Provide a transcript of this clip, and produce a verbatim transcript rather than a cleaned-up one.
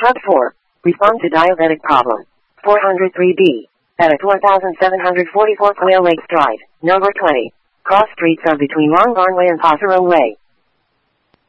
Hub four. Respond to diabetic problem. four oh three B. At four thousand seven hundred forty-four Quail Lakes Drive, number twenty. Cross streets are between Long Barnway and Passero Way.